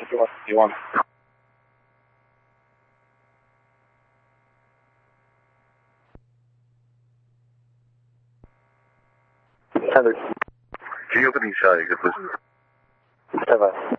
You want? Heather. Can you open the shot? Have a